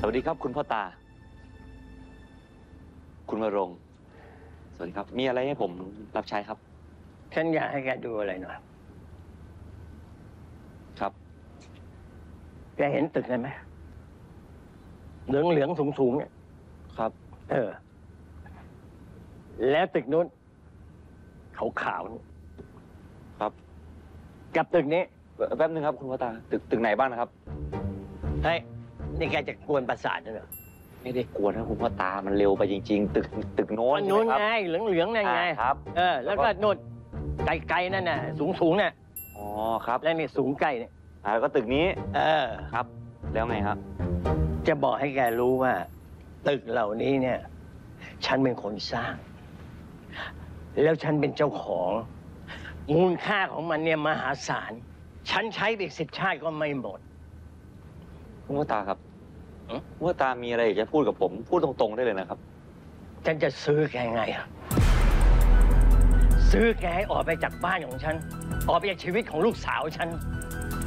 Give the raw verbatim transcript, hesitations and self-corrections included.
วัสดีครับคุณพ่อตาคุณวรงค์สวัสดีครับมีอะไรให้ผมรับใช้ครับฉันอยากให้แกดูอะไรหน่อยครับแกเห็นตึกนั้นไหมเหลืองเหลืองสูงสูงเนี่ยครับเออแล้วตึกนู้นขาวขาวครับกับตึกนี้แป๊บนึงครับคุณพ่อตาตึกตึกไหนบ้างนะครับเฮ้ยนี่แกจะกวนประสาทเหรอไม่ได้กลัวนะคุณพ่อตามันเร็วไปจริงๆตึกตึกโน้นนู้นไงเหลืองเหลืองนั่นไงครับเออแล้วก็โน่นไกลไกลนั่นน่ะสูงสูงน่ะอ๋อครับแล้วนี่สูงใกล้เนี่ยอ่าก็ตึกนี้เออครับแล้วไงครับจะบอกให้แกรู้ว่าตึกเหล่านี้เนี่ยฉันเป็นคนสร้างแล้วฉันเป็นเจ้าของมูลค่าของมันเนี่ยมหาศาลฉันใช้ไปสิบชาติก็ไม่หมดคุณพ่อตาครับคุณพ่อตามีอะไรอยากจะพูดกับผมพูดตรงๆได้เลยนะครับฉันจะซื้อแกไงอะซื้อแกให้ออกไปจากบ้านของฉันออกไปจากชีวิตของลูกสาวฉัน